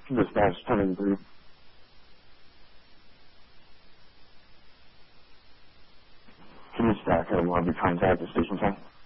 Dispatch 10-3. Can you stack him? I'll be contact the station 10.